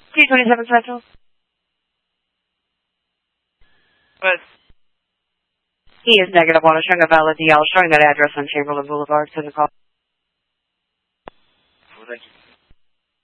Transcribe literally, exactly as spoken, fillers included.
T twenty-seven Central. But He is negative on a showing a valid D L, showing that address on Chamberlain Boulevard. Send a call. well, thank you.